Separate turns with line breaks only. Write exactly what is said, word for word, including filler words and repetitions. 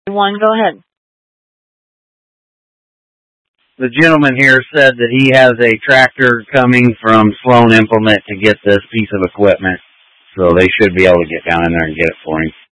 One, go ahead.
The gentleman here said that he has a tractor coming from Sloan Implement to get this piece of equipment, so they should be able to get down in there and get it for him.